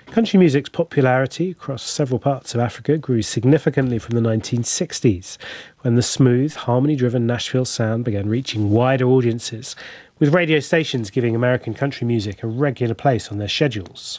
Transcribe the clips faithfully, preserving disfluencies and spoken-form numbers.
Country music's popularity across several parts of Africa grew significantly from the nineteen sixties, when the smooth, harmony-driven Nashville sound began reaching wider audiences, with radio stations giving American country music a regular place on their schedules.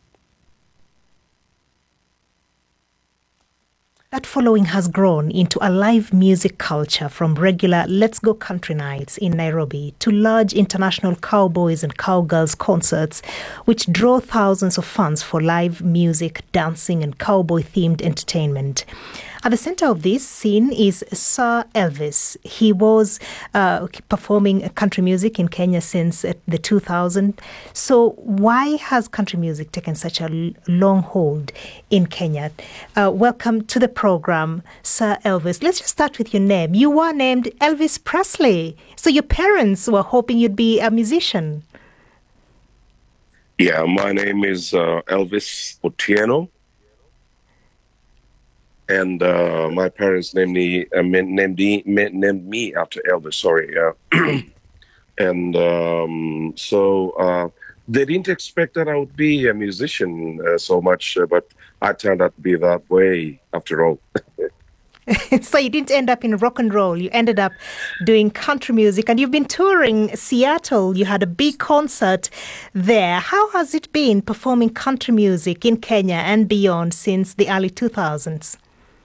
That following has grown into a live music culture, from regular Let's Go Country Nights in Nairobi to large international cowboys and cowgirls concerts, which draw thousands of fans for live music, dancing and cowboy-themed entertainment. At the center of this scene is Sir Elvis. He was uh, performing country music in Kenya since the two thousands. So why has country music taken such a long hold in Kenya? Uh, welcome to the program, Sir Elvis. Let's just start with your name. You were named Elvis Presley. So your parents were hoping you'd be a musician. Yeah, my name is uh, Elvis Otieno. And uh, my parents named me, uh, named, me, named me after Elvis, sorry. Uh, and um, so uh, they didn't expect that I would be a musician uh, so much, uh, but I turned out to be that way after all. So you didn't end up in rock and roll. You ended up doing country music, and you've been touring Seattle. You had a big concert there. How has it been performing country music in Kenya and beyond since the early two thousands?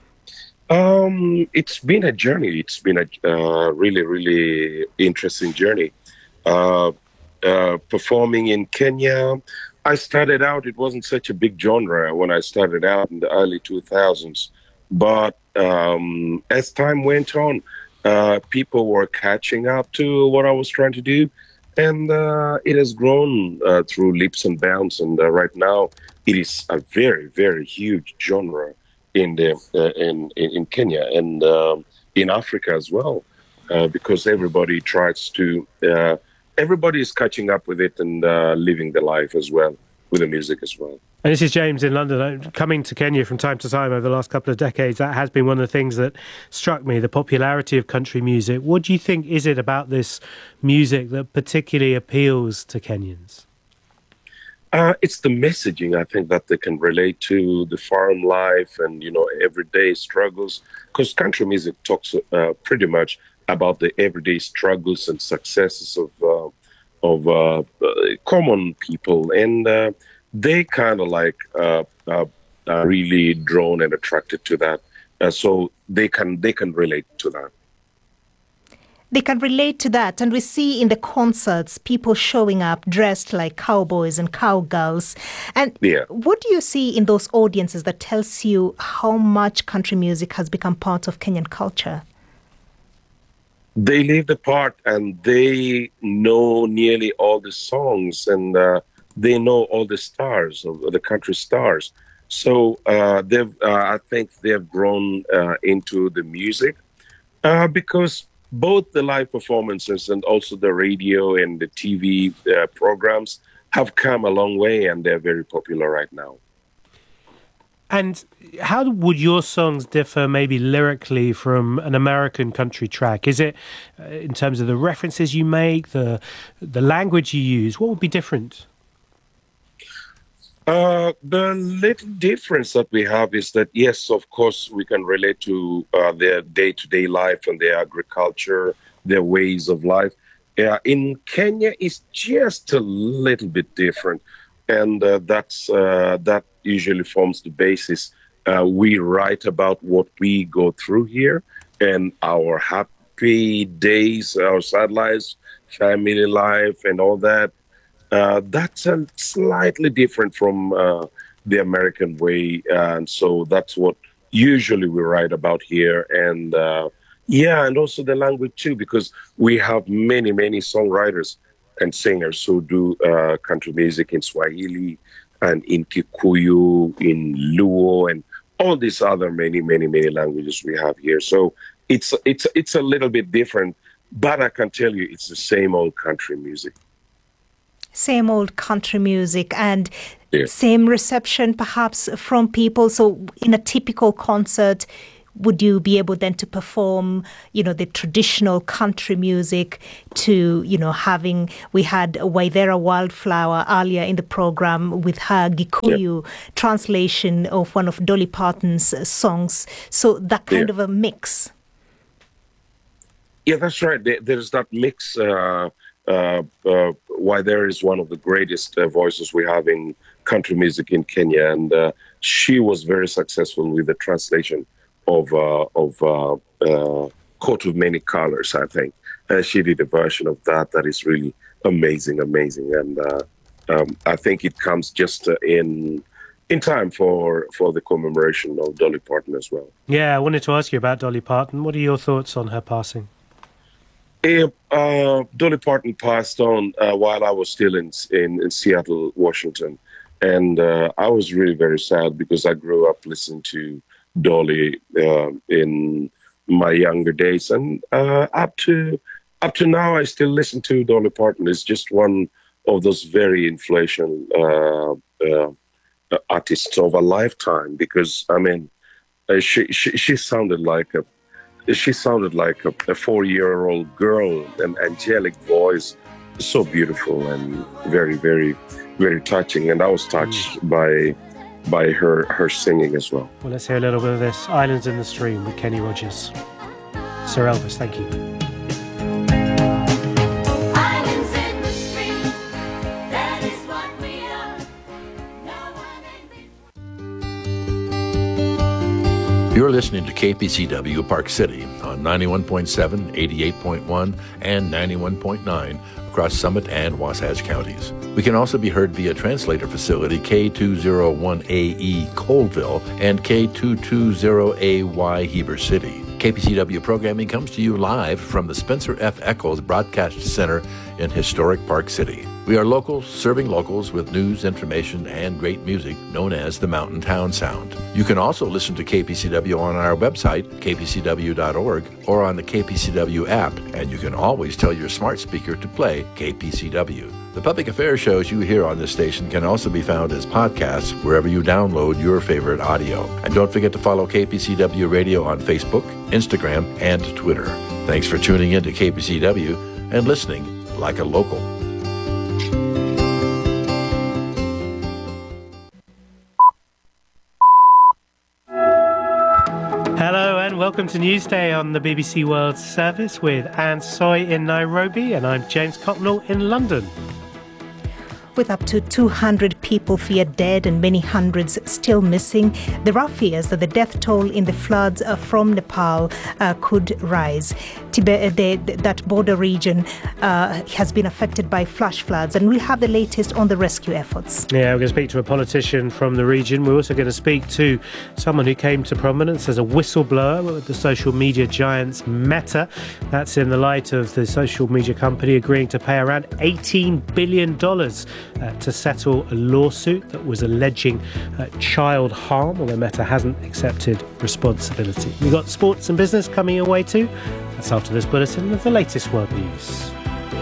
Um, it's been a journey. It's been a uh, really, really interesting journey. Uh, uh, performing in Kenya, I started out, it wasn't such a big genre when I started out in the early two thousands. But um, as time went on, uh, people were catching up to what I was trying to do. And uh, it has grown uh, through leaps and bounds. And uh, right now, it is a very, very huge genre in the uh, in, in Kenya and uh, in Africa as well, uh, because everybody tries to, uh, everybody is catching up with it and uh, living the life as well, with the music as well. And this is James in London. Coming to Kenya from time to time over the last couple of decades, that has been one of the things that struck me, the popularity of country music. What do you think is it about this music that particularly appeals to Kenyans? Uh, it's the messaging, I think, that they can relate to the farm life and, you know, everyday struggles. Because country music talks uh, pretty much about the everyday struggles and successes of uh, of uh, uh, common people. And uh, they kind of like uh, uh, are really drawn and attracted to that. Uh, so they can they can relate to that. They can relate to that. And we see in the concerts people showing up dressed like cowboys and cowgirls. And yeah. What do you see in those audiences that tells you how much country music has become part of Kenyan culture? They live the part and they know nearly all the songs, and uh, they know all the stars, of the country stars. So uh, they've, uh, I think they've grown uh, into the music uh, because both the live performances and also the radio and the T V uh, programs have come a long way, and they're very popular right now. And how would your songs differ maybe lyrically from an American country track? Is it uh, in terms of the references you make, the the language you use? What would be different? Uh, the little difference that we have is that, yes, of course, we can relate to uh, their day-to-day life and their agriculture, their ways of life. Uh, in Kenya, it's just a little bit different, and uh, that's uh, that usually forms the basis. Uh, we write about what we go through here and our happy days, our sad lives, family life, and all that. Uh, that's a slightly different from uh, the American way, and so that's what usually we write about here. And uh, yeah, and also the language too, because we have many, many songwriters and singers who do uh, country music in Swahili and in Kikuyu, in Luo, and all these other many, many, many languages we have here. So it's it's it's a little bit different, but I can tell you it's the same old country music. Same old country music and yeah. Same reception perhaps from people. So in a typical concert, would you be able then to perform, you know, the traditional country music to, you know, having, we had Waithera Wildflower earlier in the program with her Gikuyu yeah. translation of one of Dolly Parton's songs. So that kind yeah. of a mix. Yeah, that's right. There's that mix. Uh, uh, uh, Waithera is one of the greatest uh, voices we have in country music in Kenya, and uh, she was very successful with the translation of uh, of uh, uh, Coat of Many Colors, I think. Uh, she did a version of that that is really amazing, amazing, and uh, um, I think it comes just uh, in in time for for the commemoration of Dolly Parton as well. Yeah, I wanted to ask you about Dolly Parton. What are your thoughts on her passing? Uh, uh, Dolly Parton passed on uh, while I was still in, in, in Seattle, Washington. And uh, I was really very sad because I grew up listening to Dolly uh, in my younger days. And uh, up to up to now, I still listen to Dolly Parton. It's just one of those very influential uh, uh, artists of a lifetime because, I mean, uh, she, she, she sounded like a She sounded like a, a four-year-old girl, an angelic voice, so beautiful and very, very, very touching. And I was touched mm. by by her, her singing as well. Well, let's hear a little bit of this, Islands in the Stream with Kenny Rogers. Sir Elvis, thank you. You're listening to K P C W Park City on ninety-one point seven, eighty-eight point one, and ninety-one point nine across Summit and Wasatch counties. We can also be heard via translator facility K two oh one A E Colville and K two twenty A Y Heber City. K P C W programming comes to you live from the Spencer F. Eccles Broadcast Center in historic Park City. We are local, serving locals with news, information, and great music known as the Mountain Town Sound. You can also listen to K P C W on our website, k p c w dot org, or on the K P C W app, and you can always tell your smart speaker to play K P C W. The public affairs shows you hear on this station can also be found as podcasts wherever you download your favorite audio. And don't forget to follow K P C W Radio on Facebook, Instagram, and Twitter. Thanks for tuning in to K P C W and listening like a local. Hello and welcome to Newsday on the B B C World Service with Anne Soy in Nairobi, and I'm James Copnell in London. With up to two hundred people feared dead and many hundreds still missing, there are fears that the death toll in the floods uh, from Nepal uh, could rise. Tibet, the, that border region uh, has been affected by flash floods, and we'll have the latest on the rescue efforts. Yeah, we're going to speak to a politician from the region. We're also going to speak to someone who came to prominence as a whistleblower with the social media giants Meta. That's in the light of the social media company agreeing to pay around eighteen billion dollars Uh, to settle a lawsuit that was alleging uh, child harm, although Meta hasn't accepted responsibility. We've got sports and business coming your way too. That's after this bulletin with the latest world news.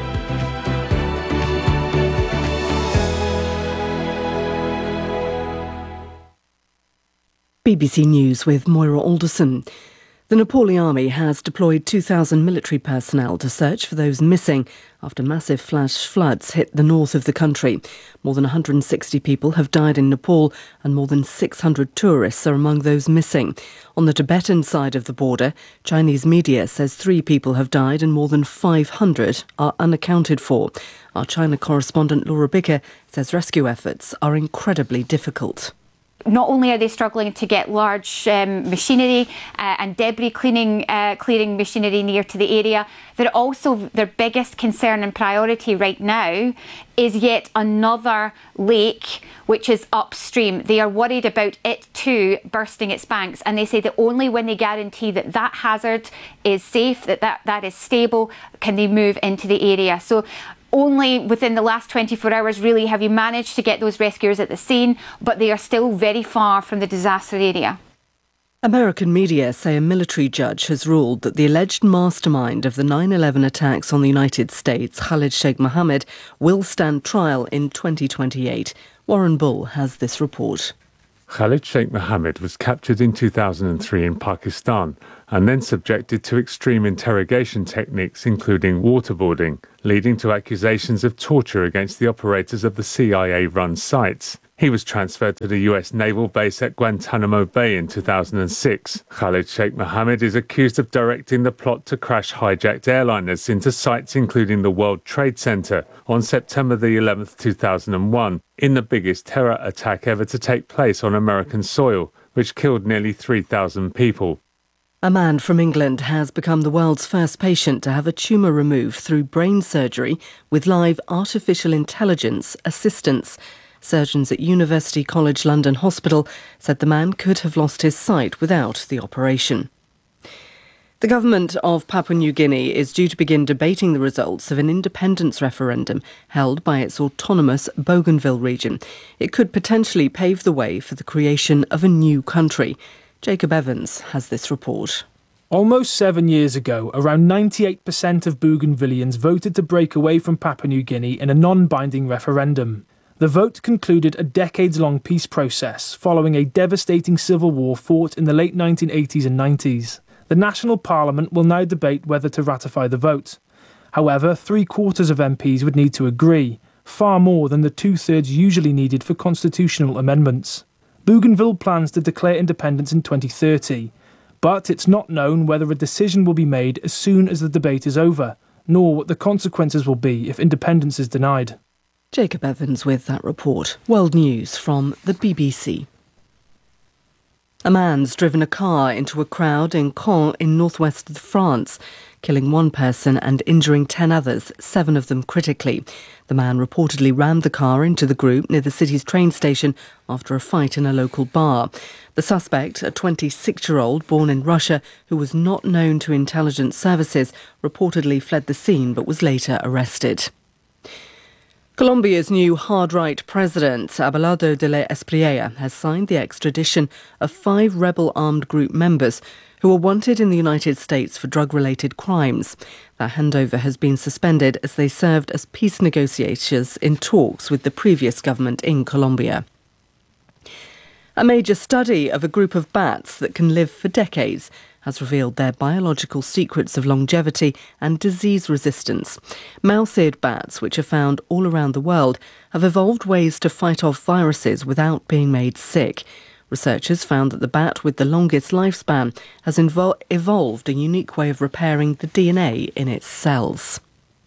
B B C News with Moira Alderson. The Nepali army has deployed two thousand military personnel to search for those missing after massive flash floods hit the north of the country. More than one hundred sixty people have died in Nepal and more than six hundred tourists are among those missing. On the Tibetan side of the border, Chinese media says three people have died and more than five hundred are unaccounted for. Our China correspondent Laura Bicker says rescue efforts are incredibly difficult. Not only are they struggling to get large um, machinery uh, and debris cleaning, uh, clearing machinery near to the area, they're also, their biggest concern and priority right now is yet another lake which is upstream. They are worried about it too bursting its banks, and they say that only when they guarantee that that hazard is safe, that that, that is stable, can they move into the area. So only within the last twenty-four hours really have you managed to get those rescuers at the scene, but they are still very far from the disaster area. American media say a military judge has ruled that the alleged mastermind of the nine eleven attacks on the United States, Khalid Sheikh Mohammed, will stand trial in twenty twenty-eight. Warren Bull has this report. Khalid Sheikh Mohammed was captured in two thousand three in Pakistan and then subjected to extreme interrogation techniques, including waterboarding, leading to accusations of torture against the operators of the C I A-run sites. He was transferred to the U S naval base at Guantanamo Bay in two thousand six. Khalid Sheikh Mohammed is accused of directing the plot to crash hijacked airliners into sites including the World Trade Center on September the eleventh, two thousand one, in the biggest terror attack ever to take place on American soil, which killed nearly three thousand people. A man from England has become the world's first patient to have a tumour removed through brain surgery with live artificial intelligence assistance. Surgeons at University College London Hospital said the man could have lost his sight without the operation. The government of Papua New Guinea is due to begin debating the results of an independence referendum held by its autonomous Bougainville region. It could potentially pave the way for the creation of a new country. Jacob Evans has this report. Almost seven years ago, around ninety-eight percent of Bougainvilleans voted to break away from Papua New Guinea in a non-binding referendum. The vote concluded a decades-long peace process following a devastating civil war fought in the late nineteen eighties and nineties. The National Parliament will now debate whether to ratify the vote. However, three-quarters of M Ps would need to agree, far more than the two-thirds usually needed for constitutional amendments. Bougainville plans to declare independence in twenty thirty, but it's not known whether a decision will be made as soon as the debate is over, nor what the consequences will be if independence is denied. Jacob Evans with that report. World News from the B B C. A man's driven a car into a crowd in Caen in northwest France, killing one person and injuring ten others, seven of them critically. The man reportedly rammed the car into the group near the city's train station after a fight in a local bar. The suspect, a twenty-six-year-old born in Russia who was not known to intelligence services, reportedly fled the scene but was later arrested. Colombia's new hard-right president, Abelardo de la Espriella, has signed the extradition of five rebel armed group members who are wanted in the United States for drug-related crimes. Their handover has been suspended as they served as peace negotiators in talks with the previous government in Colombia. A major study of a group of bats that can live for decades has revealed their biological secrets of longevity and disease resistance. Mouse-eared bats, which are found all around the world, have evolved ways to fight off viruses without being made sick. Researchers found that the bat with the longest lifespan has invo- evolved a unique way of repairing the D N A in its cells.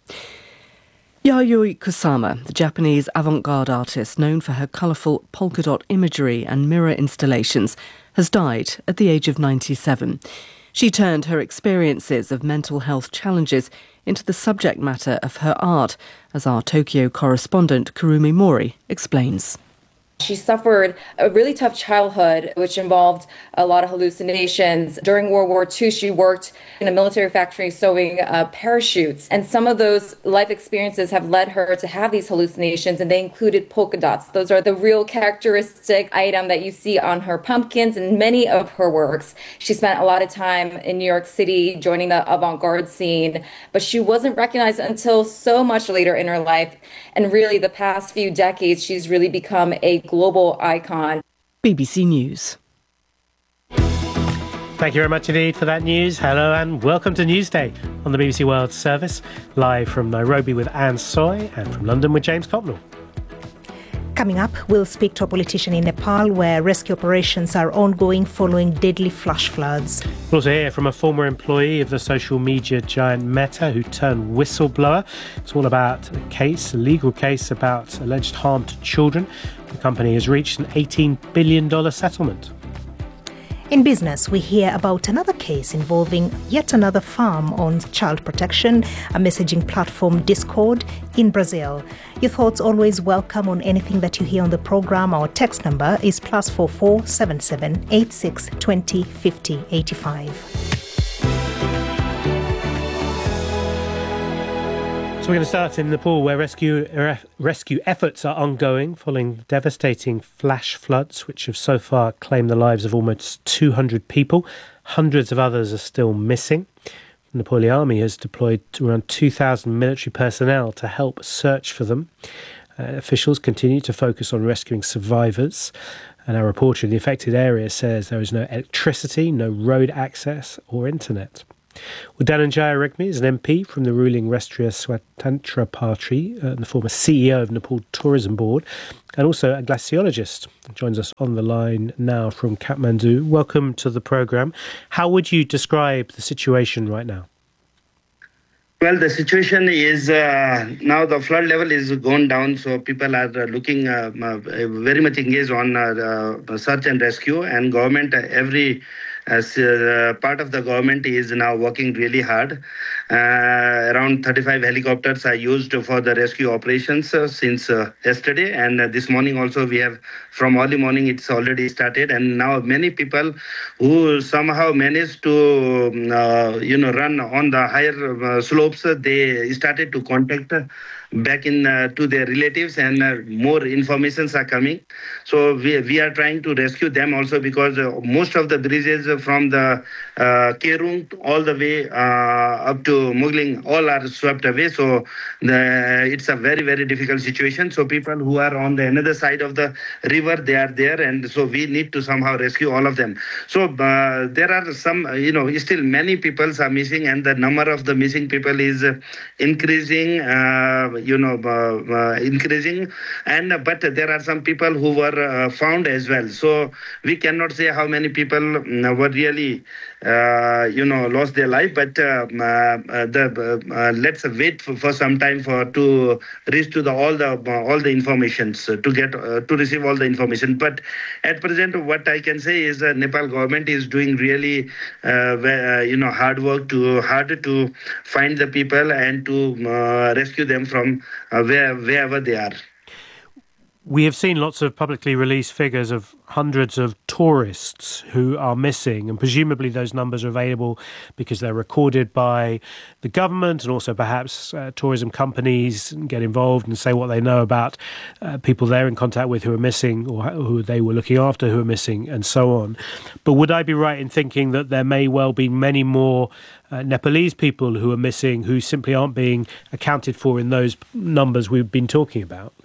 Yayoi Kusama, the Japanese avant-garde artist known for her colourful polka dot imagery and mirror installations, has died at the age of ninety-seven. She turned her experiences of mental health challenges into the subject matter of her art, as our Tokyo correspondent Kurumi Mori explains. She suffered a really tough childhood, which involved a lot of hallucinations. During World War Two, she worked in a military factory sewing uh, parachutes. And some of those life experiences have led her to have these hallucinations, and they included polka dots. Those are the real characteristic item that you see on her pumpkins and many of her works. She spent a lot of time in New York City joining the avant-garde scene, but she wasn't recognized until so much later in her life. And really, the past few decades, she's really become a global icon. B B C News. Thank you very much indeed for that news. Hello and welcome to Newsday on the B B C World Service, live from Nairobi with Anne Soy and from London with James Copnell. Coming up, we'll speak to a politician in Nepal where rescue operations are ongoing following deadly flash floods. We'll also hear from a former employee of the social media giant Meta who turned whistleblower. It's all about a case, a legal case about alleged harm to children. The company has reached an eighteen billion dollars settlement. In business, we hear about another case involving yet another farm on child protection, a messaging platform Discord in Brazil. Your thoughts always welcome on anything that you hear on the programme. Our text number is plus four four seven seven eight six twenty fifty eighty five. So we're going to start in Nepal, where rescue uh, rescue efforts are ongoing following devastating flash floods, which have so far claimed the lives of almost two hundred people. Hundreds of others are still missing. The Nepali army has deployed around two thousand military personnel to help search for them. Uh, officials continue to focus on rescuing survivors. And our reporter in the affected area says there is no electricity, no road access or internet. Well, Dhananjaya Rigmi is an M P from the ruling Rashtriya Swatantra Party uh, and the former C E O of Nepal Tourism Board, and also a glaciologist. He joins us on the line now from Kathmandu. Welcome to the programme. How would you describe the situation right now? Well, the situation is uh, now the flood level is gone down, so people are uh, looking uh, uh, very much engaged on uh, uh, search and rescue, and government, uh, every As uh, part of the government is now working really hard. Uh, around thirty-five helicopters are used for the rescue operations uh, since uh, yesterday, and uh, this morning also we have, from early morning it's already started, and now many people who somehow managed to uh, you know run on the higher uh, slopes, uh, they started to contact uh, back in uh, to their relatives, and uh, more informations are coming. So we we are trying to rescue them also, because uh, most of the bridges from the uh, Kerung all the way uh, up to Mugling all are swept away. So the, it's a very very difficult situation. So people who are on the another side of the river, they are there, and so we need to somehow rescue all of them. So uh, there are some you know still many people are missing, and the number of the missing people is uh, increasing. Uh, you know, uh, uh, increasing, and uh, but there are some people who were uh, found as well. So we cannot say how many people uh, were really, uh, you know, lost their life. But uh, uh, the uh, let's wait for, for some time for to reach to the all the uh, all the informations uh, to get uh, to receive all the information. But at present, what I can say is uh, Nepal government is doing really, uh, uh, you know, hard work to hard to find the people and to uh, rescue them from Uh, where, wherever they are. We have seen lots of publicly released figures of hundreds of tourists who are missing, and presumably those numbers are available because they're recorded by the government, and also perhaps uh, tourism companies get involved and say what they know about uh, people they're in contact with who are missing, or who they were looking after who are missing, and so on. But would I be right in thinking that there may well be many more uh, Nepalese people who are missing who simply aren't being accounted for in those numbers we've been talking about?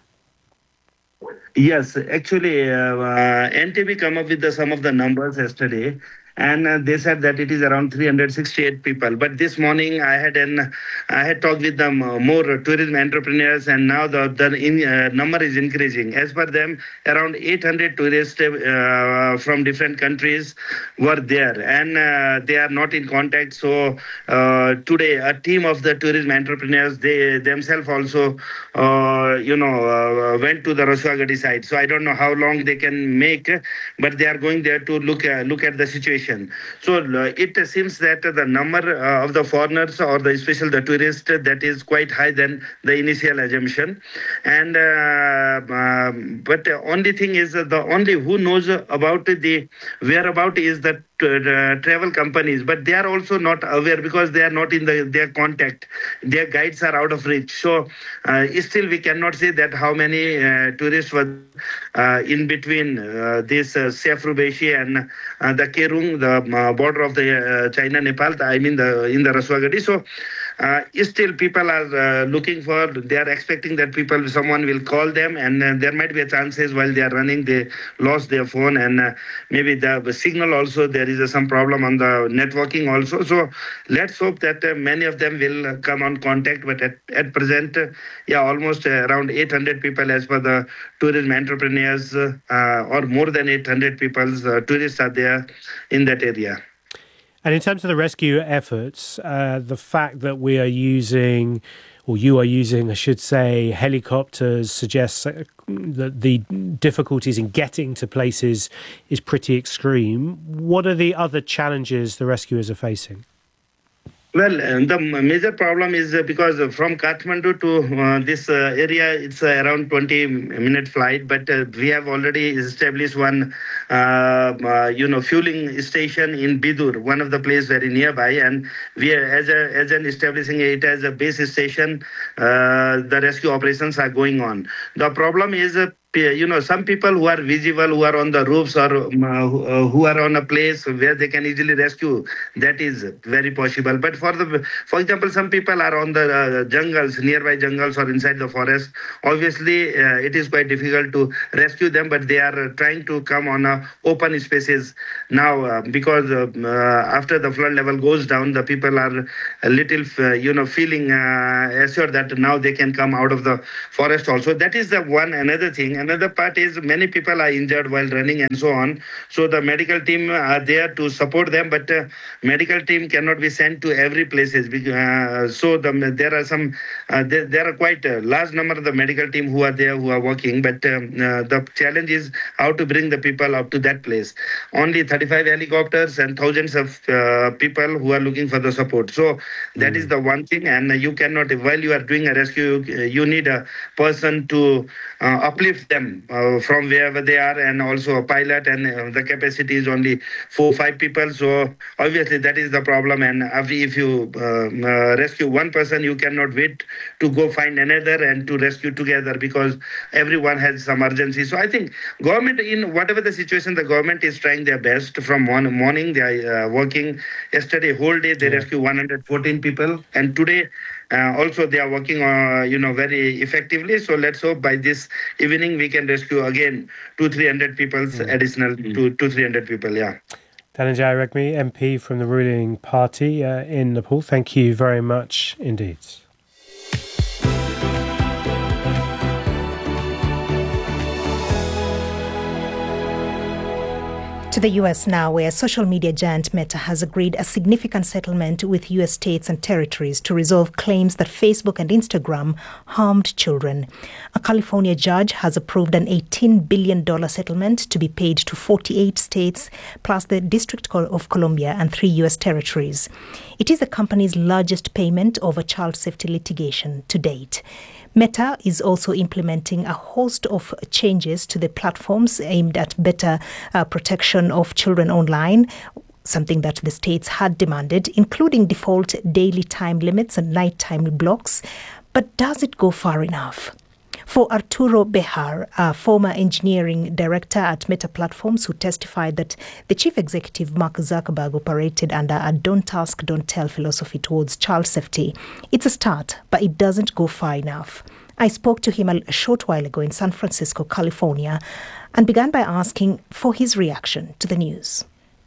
Yes, actually, uh, uh, N T V come up with the, some of the numbers yesterday, and uh, they said that it is around three hundred sixty-eight people. But this morning, I had an, I had talked with them uh, more tourism entrepreneurs, and now the the in, uh, number is increasing. As per them, around eight hundred tourists uh, from different countries were there, and uh, they are not in contact. So uh, today, a team of the tourism entrepreneurs, they themselves also, uh, you know, uh, went to the Rasuagadi site. So I don't know how long they can make, but they are going there to look uh, look at the situation. So uh, it seems that the number uh, of the foreigners, or the especially the tourists, that is quite high than the initial assumption. And uh, uh, but the only thing is uh, the only who knows about the whereabout is that uh, travel companies, but they are also not aware because they are not in the their contact. Their guides are out of reach. So uh, still we cannot say that how many uh, tourists were uh, in between uh, this uh, Sefrubeshi and uh, the Kerung, the uh, border of the uh, China Nepal. I mean the in the Rasuagadi. So uh, still people are uh, looking for. They are expecting that people someone will call them, and uh, there might be a chances while they are running they lost their phone, and uh, maybe the, the signal also there is uh, some problem on the networking also. So let's hope that uh, many of them will come on contact. But at, at present, uh, yeah, almost uh, around eight hundred people as per the tourism entrepreneurs, uh, or more than eight hundred people, uh, tourists are there in that area. And in terms of the rescue efforts, uh, the fact that we are using, or you are using, I should say, helicopters suggests that the difficulties in getting to places is pretty extreme. What are the other challenges the rescuers are facing? Well, uh, the major problem is uh, because uh, from Kathmandu to uh, this uh, area, it's uh, around twenty minute flight, but uh, we have already established one, uh, uh, you know, fueling station in Bidur, one of the places very nearby, and we are, as a, as an establishing it as a base station, uh, the rescue operations are going on. The problem is uh, you know, some people who are visible, who are on the roofs or um, uh, who are on a place where they can easily rescue, that is very possible. But for the, for example, some people are on the uh, jungles, nearby jungles or inside the forest. Obviously, uh, it is quite difficult to rescue them, but they are uh, trying to come on a open spaces now uh, because uh, uh, after the flood level goes down, the people are a little, uh, you know, feeling uh, assured that now they can come out of the forest also. That is the one. Another thing, another part is many people are injured while running and so on. So the medical team are there to support them, but uh, medical team cannot be sent to every places. Uh, so the, there are some, uh, there, there are quite a large number of the medical team who are there, who are working, but um, uh, the challenge is how to bring the people up to that place. Only thirty-five helicopters and thousands of uh, people who are looking for the support. So that mm. is the one thing, and you cannot, while you are doing a rescue, you need a person to uh, uplift them uh, from wherever they are, and also a pilot, and uh, the capacity is only four, five people. So obviously that is the problem, and if you uh, uh, rescue one person, you cannot wait to go find another and to rescue together because everyone has some urgency. So I think government, in whatever the situation, the government is trying their best. From one morning they are uh, working. Yesterday whole day they yeah. rescue one hundred fourteen people, and today Uh, also, they are working, uh, you know, very effectively. So let's hope by this evening we can rescue again two, three hundred people, mm. additional mm. two, two, three hundred people. Yeah. Dhananjay Regmi, M P from the ruling party uh, in Nepal. Thank you very much indeed. To the U S now, where social media giant Meta has agreed a significant settlement with U S states and territories to resolve claims that Facebook and Instagram harmed children. A California judge has approved an eighteen billion dollars settlement to be paid to forty-eight states, plus the District of Columbia and three U S territories. It is the company's largest payment over child safety litigation to date. Meta is also implementing a host of changes to the platforms aimed at better uh, protection of children online, something that the states had demanded, including default daily time limits and nighttime blocks. But does it go far enough? For Arturo Bejar, a former engineering director at Meta Platforms, who testified that the chief executive, Mark Zuckerberg, operated under a don't ask, don't tell philosophy towards child safety, it's a start, but it doesn't go far enough. I spoke to him a short while ago in San Francisco, California, and began by asking for his reaction to the news.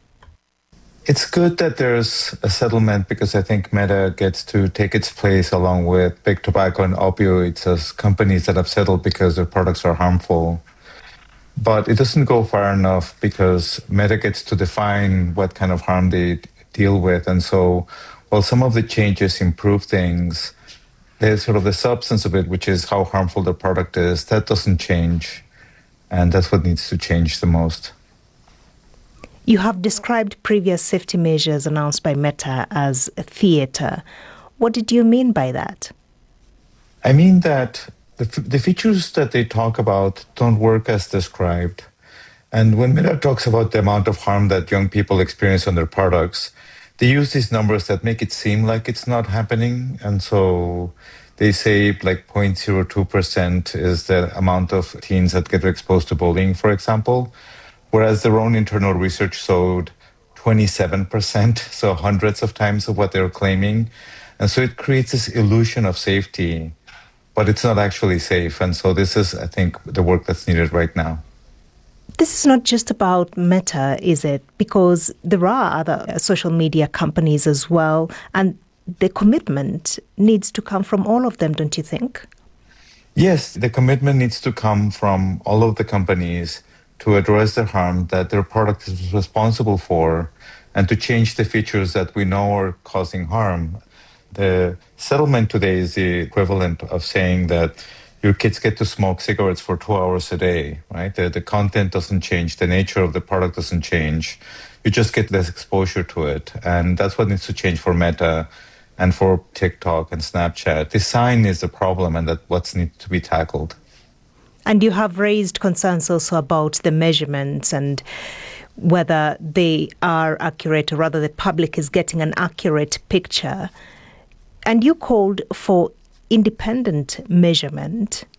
It's good that there's a settlement because I think Meta gets to take its place along with big tobacco and opioids as companies that have settled because their products are harmful. But it doesn't go far enough because Meta gets to define what kind of harm they deal with. And so while some of the changes improve things, there's sort of the substance of it, which is how harmful the product is, that doesn't change. And that's what needs to change the most. You have described previous safety measures announced by Meta as a theater. What did you mean by that? I mean that the, the features that they talk about don't work as described. And when Meta talks about the amount of harm that young people experience on their products, they use these numbers that make it seem like it's not happening. And so they say like zero point zero two percent is the amount of teens that get exposed to bullying, for example. Whereas their own internal research showed twenty-seven percent, so hundreds of times of what they're claiming. And so it creates this illusion of safety, but it's not actually safe. And so this is, I think, the work that's needed right now. This is not just about Meta, is it? Because there are other social media companies as well, and the commitment needs to come from all of them, don't you think? Yes, the commitment needs to come from all of the companies to address the harm that their product is responsible for and to change the features that we know are causing harm. The settlement today is the equivalent of saying that your kids get to smoke cigarettes for two hours a day, right? The, the content doesn't change. The nature of the product doesn't change. You just get less exposure to it. And that's what needs to change for Meta and for TikTok and Snapchat. Design is the problem, and that's what needs to be tackled. And you have raised concerns also about the measurements and whether they are accurate, or rather the public is getting an accurate picture. And you called for independent measurement.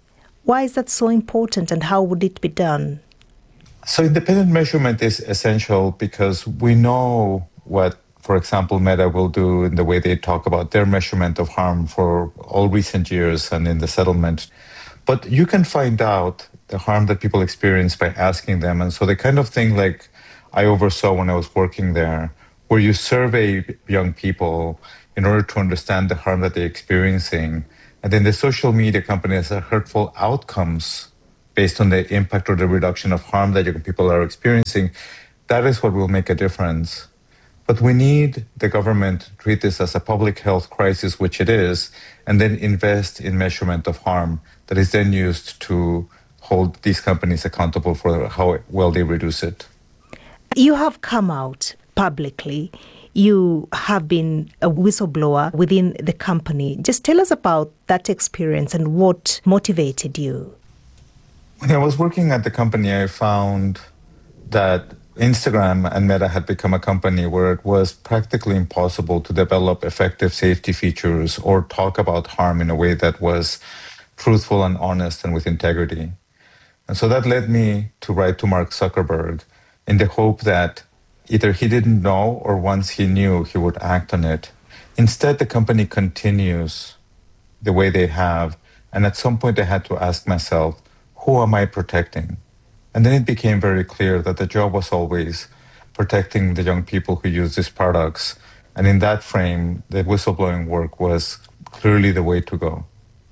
Why is that so important, and how would it be done? So independent measurement is essential because we know what, for example, Meta will do in the way they talk about their measurement of harm for all recent years and in the settlement. But you can find out the harm that people experience by asking them. And so the kind of thing like I oversaw when I was working there, where you survey young people in order to understand the harm that they're experiencing. And then the social media companies have hurtful outcomes based on the impact or the reduction of harm that young people are experiencing. That is what will make a difference. But we need the government to treat this as a public health crisis, which it is, and then invest in measurement of harm that is then used to hold these companies accountable for how well they reduce it. You have come out publicly. You have been a whistleblower within the company. Just tell us about that experience and what motivated you. When I was working at the company, I found that Instagram and Meta had become a company where it was practically impossible to develop effective safety features or talk about harm in a way that was truthful and honest and with integrity. And so that led me to write to Mark Zuckerberg in the hope that either he didn't know or once he knew, he would act on it. Instead, the company continues the way they have. And at some point, I had to ask myself, who am I protecting? And then it became very clear that the job was always protecting the young people who use these products. And in that frame, the whistleblowing work was clearly the way to go.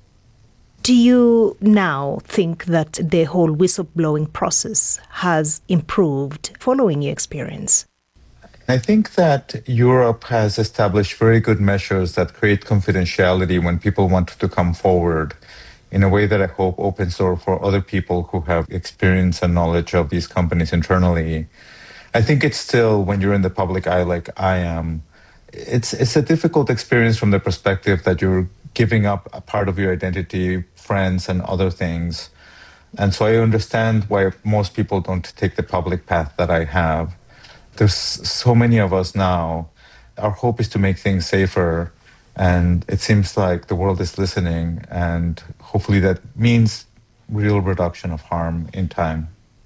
Do you now think that the whole whistleblowing process has improved following your experience? I think that Europe has established very good measures that create confidentiality when people want to come forward in a way that I hope opens door for other people who have experience and knowledge of these companies internally. I think it's still, when you're in the public eye like I am, it's it's a difficult experience from the perspective that you're giving up a part of your identity, friends, and other things. And so I understand why most people don't take the public path that I have. There's so many of us now. Our hope is to make things safer. And it seems like the world is listening, and hopefully that means real reduction of harm in time.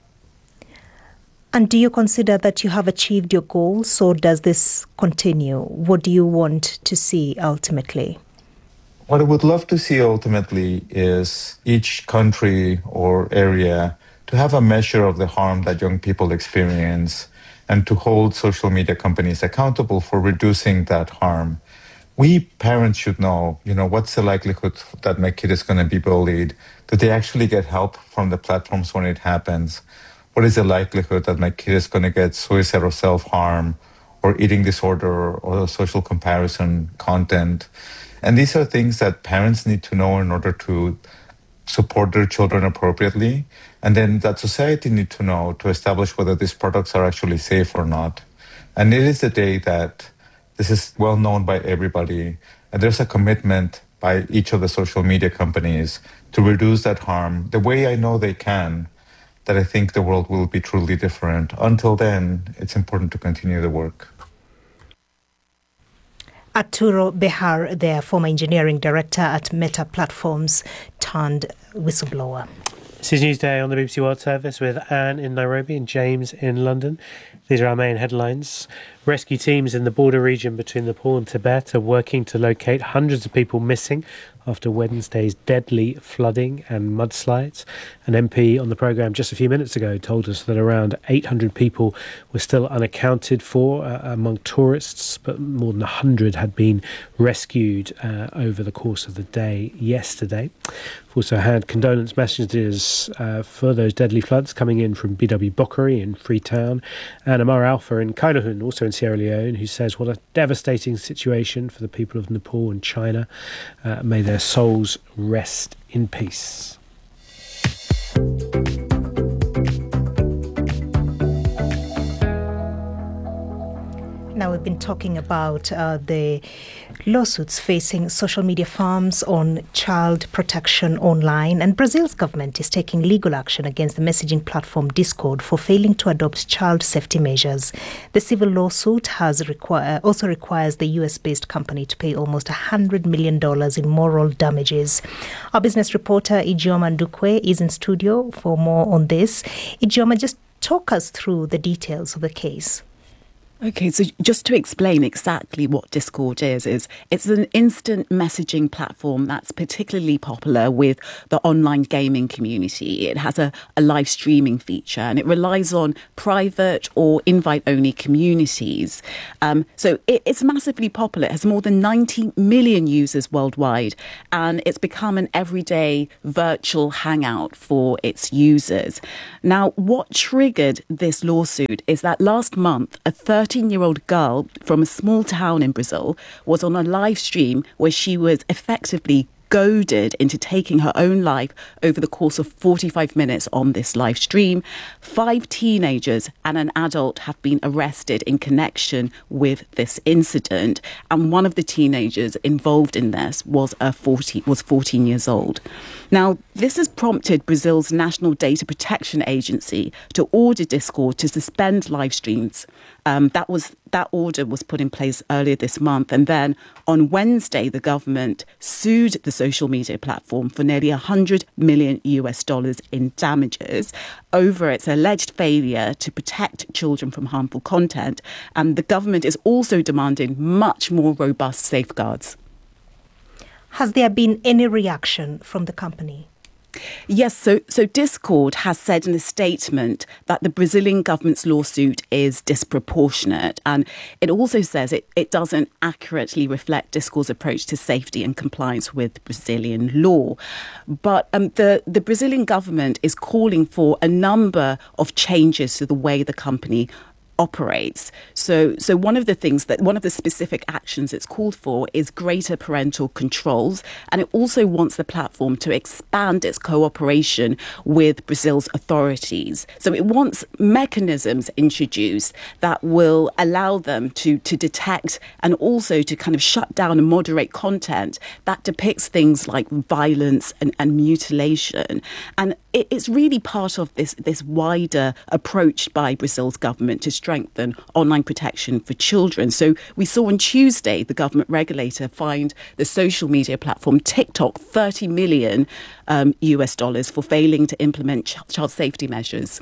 And do you consider that you have achieved your goals, or does this continue? What do you want to see ultimately? What I would love to see ultimately is each country or area to have a measure of the harm that young people experience and to hold social media companies accountable for reducing that harm. We parents should know, you know, what's the likelihood that my kid is going to be bullied? Do they actually get help from the platforms when it happens? What is the likelihood that my kid is going to get suicide or self-harm or eating disorder or social comparison content? And these are things that parents need to know in order to support their children appropriately. And then that society need to know to establish whether these products are actually safe or not. And it is the day that this is well known by everybody. And there's a commitment by each of the social media companies to reduce that harm the way I know they can, that I think the world will be truly different. Until then, it's important to continue the work. Arturo Bejar, their former engineering director at Meta Platforms, turned whistleblower. This is Newsday on the B B C World Service with Anne in Nairobi and James in London. These are our main headlines. Rescue teams in the border region between Nepal and Tibet are working to locate hundreds of people missing after Wednesday's deadly flooding and mudslides. An M P on the programme just a few minutes ago told us that around eight hundred people were still unaccounted for uh, among tourists, but more than one hundred had been rescued uh, over the course of the day yesterday. We've also had condolence messages uh, for those deadly floods coming in from B W Bokkary in Freetown and Amar Alpha in Kailahun, also in Sierra Leone, who says what a devastating situation for the people of Nepal and China. Uh, may their souls rest in peace. Now Now, we've been talking about uh, the lawsuits facing social media firms on child protection online, and Brazil's government is taking legal action against the messaging platform Discord for failing to adopt child safety measures. The civil lawsuit has require, also requires the U S-based company to pay almost one hundred million dollars in moral damages. Our business reporter Ijeoma Ndukwe is in studio for more on this. Ijeoma, just talk us through the details of the case. Okay, so just to explain exactly what Discord is, is it's an instant messaging platform that's particularly popular with the online gaming community. It has a, a live streaming feature and it relies on private or invite-only communities. Um, so it, it's massively popular. It has more than ninety million users worldwide, and it's become an everyday virtual hangout for its users. Now, what triggered this lawsuit is that last month, a thirteen-year-old girl from a small town in Brazil was on a live stream where she was effectively goaded into taking her own life over the course of forty-five minutes on this live stream. Five teenagers and an adult have been arrested in connection with this incident, and one of the teenagers involved in this was a forty was fourteen years old. Now, this has prompted Brazil's National Data Protection Agency to order Discord to suspend live streams. Um, that was that order was put in place earlier this month, and then on Wednesday, the government sued the social media platform for nearly one hundred million U S dollars in damages over its alleged failure to protect children from harmful content. And the government is also demanding much more robust safeguards. Has there been any reaction from the company? Yes, so so Discord has said in a statement that the Brazilian government's lawsuit is disproportionate, and it also says it, it doesn't accurately reflect Discord's approach to safety and compliance with Brazilian law. But um, the, the Brazilian government is calling for a number of changes to the way the company operates. So so one of the things that one of the specific actions it's called for is greater parental controls, and it also wants the platform to expand its cooperation with Brazil's authorities. So it wants mechanisms introduced that will allow them to to detect and also to kind of shut down and moderate content that depicts things like violence and, and mutilation. And it, it's really part of this this wider approach by Brazil's government to strengthen online protection for children. So we saw on Tuesday the government regulator fined the social media platform TikTok thirty million um, U S dollars for failing to implement ch- child safety measures.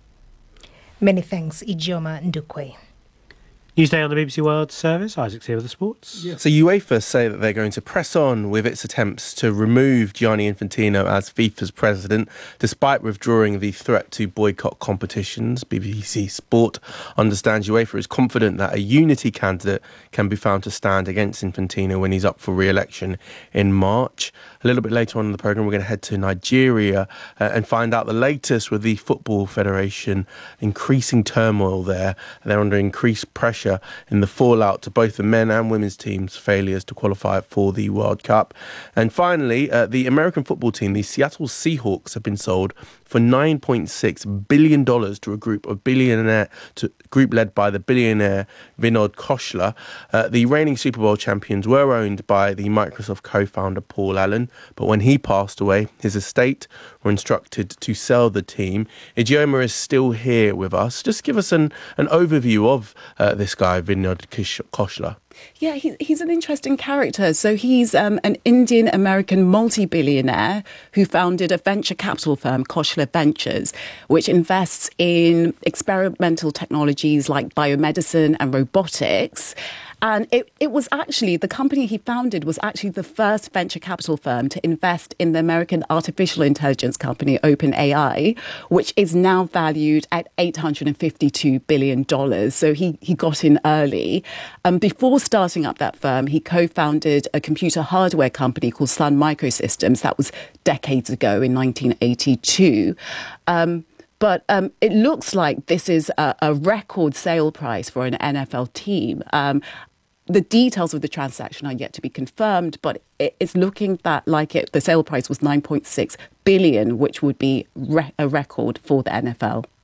Many thanks, Ijeoma Ndukwe. Newsday on the B B C World Service. Isaac's here with the sports. Yeah. So UEFA say that they're going to press on with its attempts to remove Gianni Infantino as FIFA's president, despite withdrawing the threat to boycott competitions. B B C Sport understands UEFA is confident that a unity candidate can be found to stand against Infantino when he's up for re-election in March. A little bit later on in the programme, we're going to head to Nigeria uh, and find out the latest with the Football Federation. Increasing turmoil there. They're under increased pressure in the fallout to both the men and women's teams' failures to qualify for the World Cup. And finally, uh, the American football team, the Seattle Seahawks, have been sold for nine point six billion dollars to a group of billionaire to group led by the billionaire Vinod Khosla. Uh, the reigning Super Bowl champions were owned by the Microsoft co-founder Paul Allen, but when he passed away, his estate were instructed to sell the team. Ijeoma is still here with us. Just give us an, an overview of uh, this guy, Vinod Khosla. Yeah, he, he's an interesting character. So he's um, an Indian-American multi-billionaire who founded a venture capital firm, Khosla Ventures, which invests in experimental technologies like biomedicine and robotics. And it, it was actually, the company he founded was actually the first venture capital firm to invest in the American artificial intelligence company OpenAI, which is now valued at eight hundred fifty-two billion dollars. So he, he got in early. Um, before starting up that firm, he co-founded a computer hardware company called Sun Microsystems. That was decades ago in nineteen eighty-two. Um, But um, it looks like this is a, a record sale price for an N F L team. Um, the details of the transaction are yet to be confirmed, but it, it's looking that like it, the sale price was nine point six billion dollars, which would be re- a record for the N F L.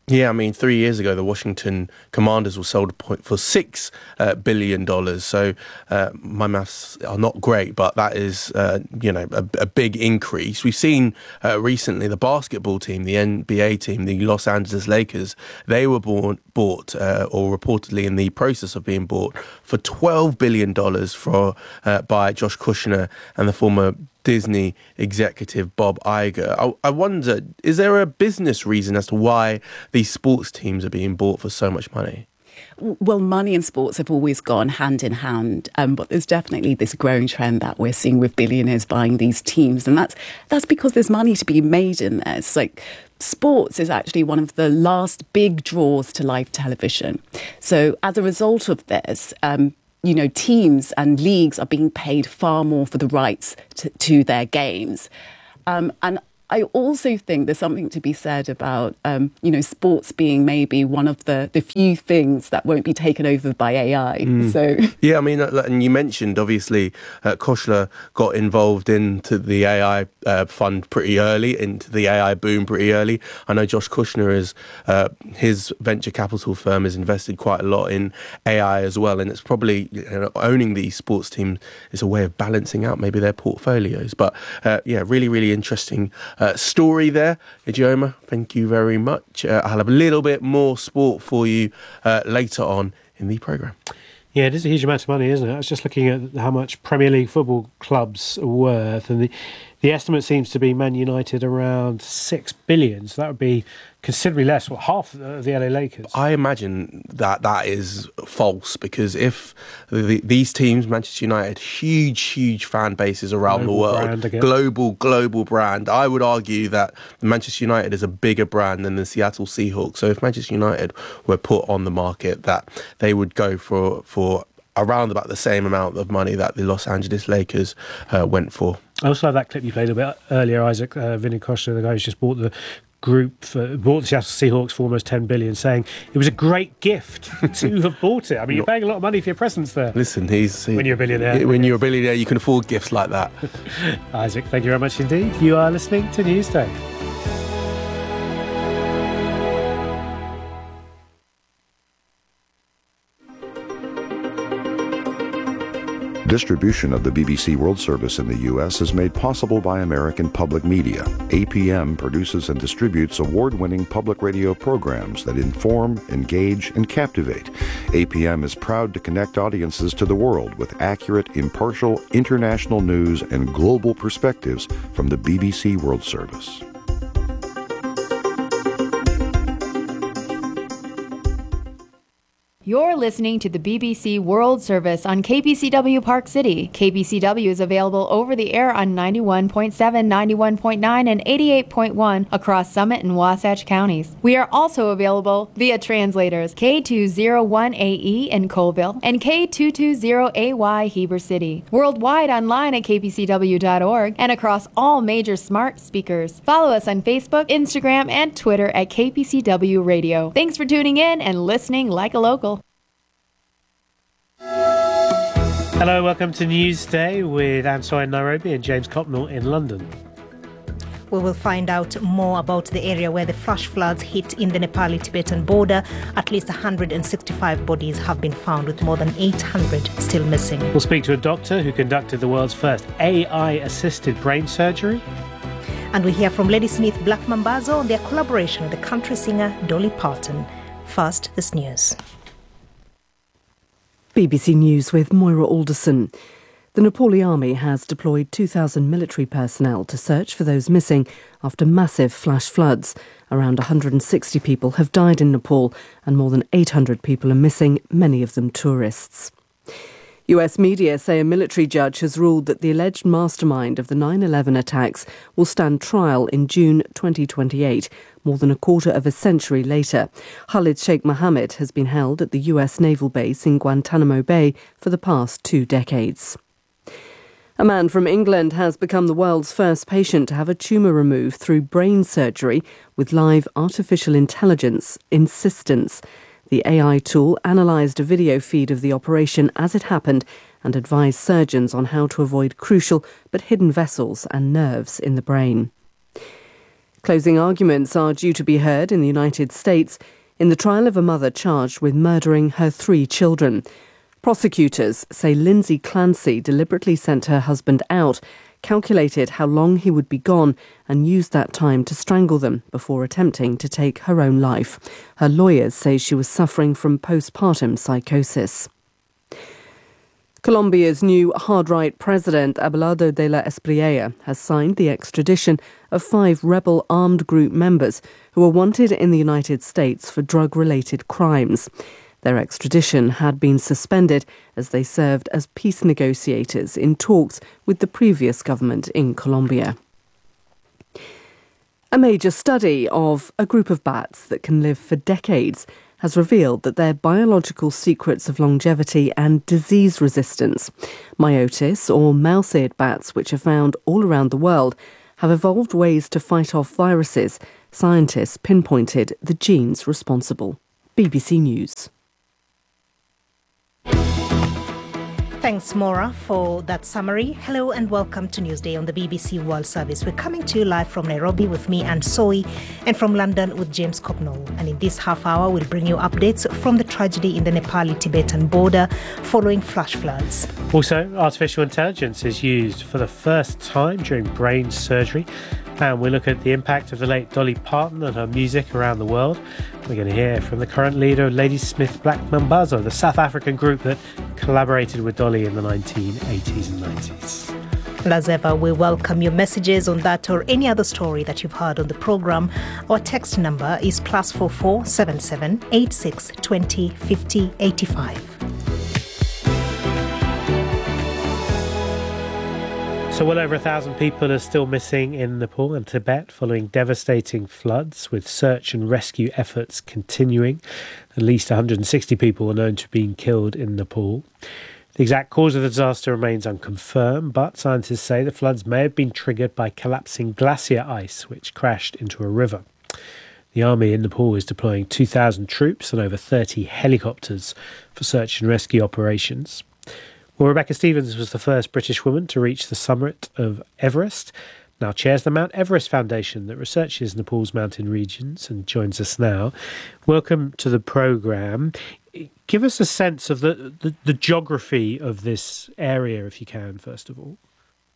Yeah, I mean, three years ago, the Washington Commanders were sold for six uh, billion dollars. So uh, my maths are not great, but that is, uh, you know, a, a big increase. We've seen uh, recently the basketball team, the N B A team, the Los Angeles Lakers, they were bought, bought uh, or reportedly in the process of being bought for twelve billion dollars for uh, by Josh Kushner and the former Disney executive Bob Iger. I, I wonder, is there a business reason as to why these sports teams are being bought for so much money? Well, money and sports have always gone hand in hand, um, but there's definitely this growing trend that we're seeing with billionaires buying these teams, and that's that's because there's money to be made in there. It's like sports is actually one of the last big draws to live television. So as a result of this, um, you know, teams and leagues are being paid far more for the rights to, to their games. Um, and I also think there's something to be said about, um, you know, sports being maybe one of the, the few things that won't be taken over by A I. Mm. So yeah, I mean, and you mentioned, obviously, uh, Kushner got involved into the A I uh, fund pretty early, into the A I boom pretty early. I know Josh Kushner is, uh, his venture capital firm has invested quite a lot in A I as well. And it's probably, you know, owning these sports teams is a way of balancing out maybe their portfolios. But uh, yeah, really, really interesting Uh, story there, Ijeoma. Thank you very much. Uh, I'll have a little bit more sport for you uh, later on in the programme. Yeah, it is a huge amount of money, isn't it? I was just looking at how much Premier League football clubs are worth, and the, the estimate seems to be Man United around six billion. So that would be considerably less, what, half of the L A Lakers. I imagine that that is false, because if the, these teams, Manchester United, huge, huge fan bases around global the world, brand, global, global brand, I would argue that Manchester United is a bigger brand than the Seattle Seahawks. So if Manchester United were put on the market, that they would go for, for around about the same amount of money that the Los Angeles Lakers uh, went for. I also like that clip you played a bit earlier, Isaac, uh, Vinny Costa, the guy who's just bought the group for, bought the Seattle Seahawks for almost ten billion, saying it was a great gift to have bought it. I mean, you're paying a lot of money for your presence there. Listen, he's he, when you're a billionaire. When you're a billionaire, you can afford gifts like that. Isaac, thank you very much indeed. You are listening to Newsday. Distribution of the B B C World Service in the U S is made possible by American Public Media. A P M produces and distributes award-winning public radio programs that inform, engage, and captivate. A P M is proud to connect audiences to the world with accurate, impartial, international news and global perspectives from the B B C World Service. You're listening to the B B C World Service on K B C W Park City. K B C W is available over the air on ninety-one point seven, ninety-one point nine, and eighty-eight point one across Summit and Wasatch counties. We are also available via translators K two oh one A E in Colville and K two twenty A Y Heber City. Worldwide online at k b c w dot org and across all major smart speakers. Follow us on Facebook, Instagram, and Twitter at K B C W Radio. Thanks for tuning in and listening like a local. Hello, welcome to Newsday with Anne Soy in Nairobi and James Copnell in London. We will find out more about the area where the flash floods hit in the Nepali-Tibetan border. At least one hundred sixty-five bodies have been found, with more than eight hundred still missing. We'll speak to a doctor who conducted the world's first A I-assisted brain surgery. And we hear from Ladysmith Black Mambazo on their collaboration with the country singer Dolly Parton. First, this news. B B C News with Moira Alderson. The Nepali army has deployed two thousand military personnel to search for those missing after massive flash floods. Around one hundred sixty people have died in Nepal and more than eight hundred people are missing, many of them tourists. U S media say a military judge has ruled that the alleged mastermind of the nine eleven attacks will stand trial in June twenty twenty-eight, more than a quarter of a century later. Khalid Sheikh Mohammed has been held at the U S naval base in Guantanamo Bay for the past two decades. A man from England has become the world's first patient to have a tumour removed through brain surgery with live artificial intelligence assistance. The A I tool analysed a video feed of the operation as it happened and advised surgeons on how to avoid crucial but hidden vessels and nerves in the brain. Closing arguments are due to be heard in the United States in the trial of a mother charged with murdering her three children. Prosecutors say Lindsay Clancy deliberately sent her husband out, calculated how long he would be gone and used that time to strangle them before attempting to take her own life. Her lawyers say she was suffering from postpartum psychosis. Colombia's new hard-right president, Abelardo de la Espriella, has signed the extradition of five rebel armed group members who are wanted in the United States for drug-related crimes. Their extradition had been suspended as they served as peace negotiators in talks with the previous government in Colombia. A major study of a group of bats that can live for decades has revealed that their biological secrets of longevity and disease resistance, Myotis or mouse-eared bats, which are found all around the world, have evolved ways to fight off viruses. Scientists pinpointed the genes responsible. B B C News. Thanks, Maura, for that summary. Hello and welcome to Newsday on the B B C World Service. We're coming to you live from Nairobi with me, Anne Soy, and from London with James Copnall. And in this half hour, we'll bring you updates from the tragedy in the Nepali-Tibetan border following flash floods. Also, artificial intelligence is used for the first time during brain surgery. And we look at the impact of the late Dolly Parton and her music around the world. We're going to hear from the current leader of Ladysmith Black Mambazo, the South African group that collaborated with Dolly in the nineteen eighties and nineties. And as ever, we welcome your messages on that or any other story that you've heard on the programme. Our text number is plus four four seven seven eight six twenty fifty eighty-five. So well over a thousand people are still missing in Nepal and Tibet following devastating floods, with search and rescue efforts continuing. At least one hundred sixty people are known to have been killed in Nepal. The exact cause of the disaster remains unconfirmed, but scientists say the floods may have been triggered by collapsing glacier ice, which crashed into a river. The army in Nepal is deploying two thousand troops and over thirty helicopters for search and rescue operations. Well, Rebecca Stevens was the first British woman to reach the summit of Everest, now chairs the Mount Everest Foundation that researches Nepal's mountain regions and joins us now. Welcome to the programme. Give us a sense of the, the, the geography of this area, if you can, first of all.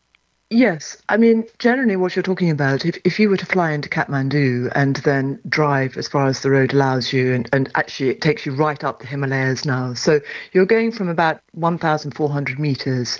Yes, I mean, generally what you're talking about, if, if you were to fly into Kathmandu and then drive as far as the road allows you, and, and actually it takes you right up the Himalayas now. So you're going from about one thousand four hundred metres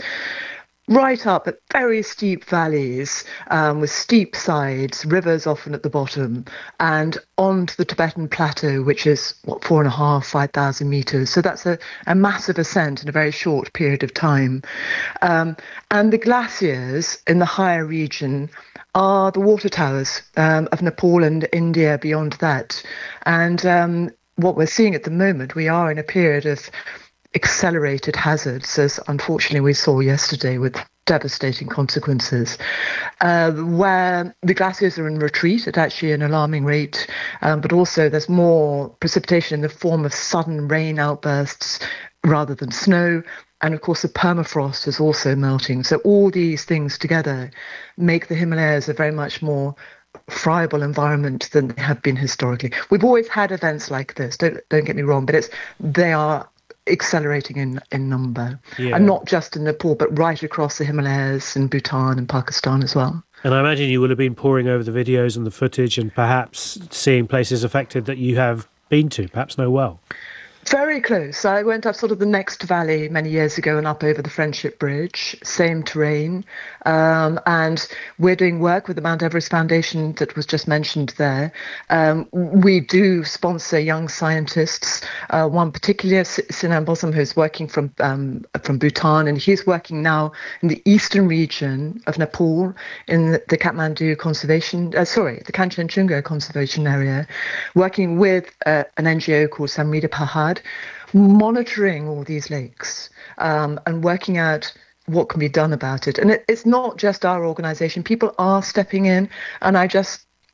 right up at very steep valleys um, with steep sides, rivers often at the bottom, and onto the Tibetan plateau, which is, what, four and a half, five thousand metres. So that's a, a massive ascent in a very short period of time. Um, and the glaciers in the higher region are the water towers um, of Nepal and India beyond that. And um, what we're seeing at the moment, we are in a period of accelerated hazards, as unfortunately we saw yesterday with devastating consequences, uh, where the glaciers are in retreat at actually an alarming rate, um, but also there's more precipitation in the form of sudden rain outbursts rather than snow. And of course, the permafrost is also melting. So all these things together make the Himalayas a very much more friable environment than they have been historically. We've always had events like this, don't, don't get me wrong, but it's they are accelerating in, in number. Yeah. And not just in Nepal, but right across the Himalayas and Bhutan and Pakistan as well. And I imagine you will have been poring over the videos and the footage and perhaps seeing places affected that you have been to, perhaps know well. Very close. I went up sort of the next valley many years ago and up over the Friendship Bridge, same terrain. Um, and we're doing work with the Mount Everest Foundation that was just mentioned there. Um, we do sponsor young scientists, uh, one particularly, Sinan Bosam, who's working from um, from Bhutan, and he's working now in the eastern region of Nepal in the, the Kathmandu Conservation, uh, sorry, the Kanchenjunga Conservation Area, working with uh, an N G O called Samrita Pahad, monitoring all these lakes um, and working out what can be done about it. And it, it's not just our organisation. People are stepping in, and I just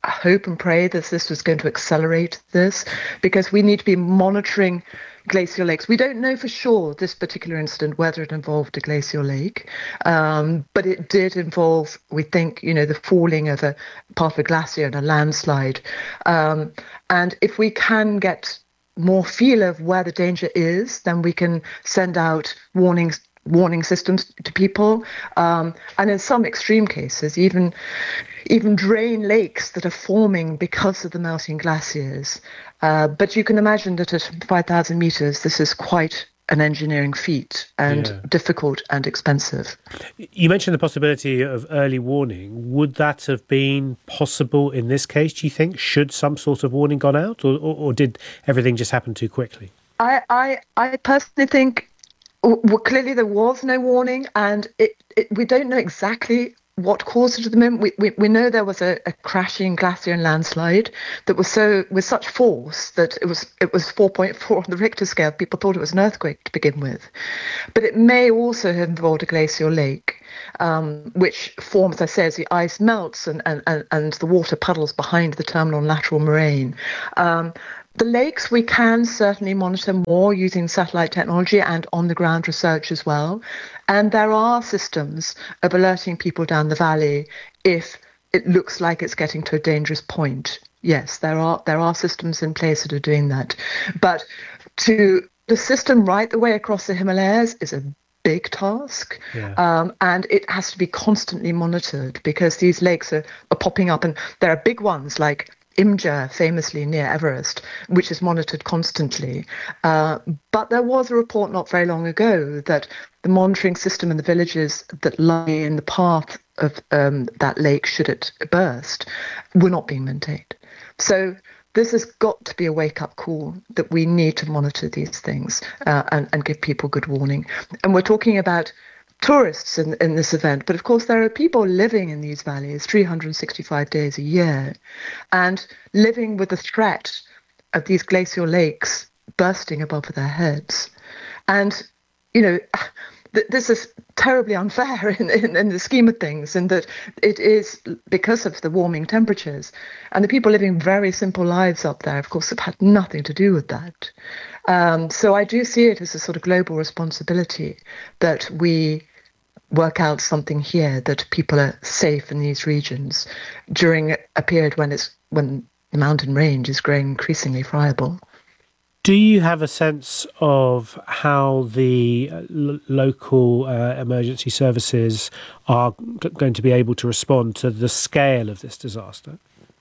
hope and pray that this was going to accelerate this, because we need to be monitoring glacial lakes. We don't know for sure, this particular incident, whether it involved a glacial lake, um, but it did involve, we think, you know, the falling of a part of a glacier and a landslide. Um, and if we can get more feel of where the danger is, then we can send out warnings warning systems to people, um, and in some extreme cases, even even drain lakes that are forming because of the melting glaciers. Uh, but you can imagine that at five thousand meters, this is quite an engineering feat and yeah. difficult and expensive. You mentioned the possibility of early warning. Would that have been possible in this case, do you think? Should some sort of warning gone out, or, or, or did everything just happen too quickly? I, I, I personally think well, clearly there was no warning, and it, it, we don't know exactly what caused it at the moment. We we, we know there was a, a crashing glacier and landslide that was so with such force that it was it was four point four on the Richter scale. People thought it was an earthquake to begin with, but it may also have involved a glacial lake, um, which forms, as I say, as the ice melts and and, and, and the water puddles behind the terminal and lateral moraine. Um, The lakes we can certainly monitor more using satellite technology and on-the-ground research as well. And there are systems of alerting people down the valley if it looks like it's getting to a dangerous point. Yes, there are there are systems in place that are doing that. But to the system right the way across the Himalayas is a big task, yeah. um, and it has to be constantly monitored because these lakes are, are popping up, and there are big ones like Imja, famously near Everest, which is monitored constantly. Uh, but there was a report not very long ago that the monitoring system in the villages that lie in the path of um, that lake, should it burst, were not being maintained. So this has got to be a wake-up call that we need to monitor these things uh, and, and give people good warning. And we're talking about tourists in, in this event, but of course there are people living in these valleys three hundred sixty-five days a year and living with the threat of these glacial lakes bursting above their heads. And, you know, th- this is terribly unfair in, in, in the scheme of things, in that it is because of the warming temperatures, and the people living very simple lives up there, of course, have had nothing to do with that. Um, so I do see it as a sort of global responsibility that we work out something here, that people are safe in these regions during a period when it's when the mountain range is growing increasingly friable. Do you have a sense of how the l- local uh, emergency services are g- going to be able to respond to the scale of this disaster?